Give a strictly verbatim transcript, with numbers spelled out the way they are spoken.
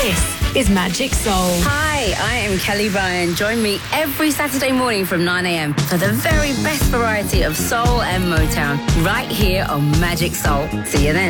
This is Magic Soul. Hi, I am Kelly Ryan. Join me every Saturday morning from nine a.m. for the very best variety of soul and Motown right here on Magic Soul. See you then.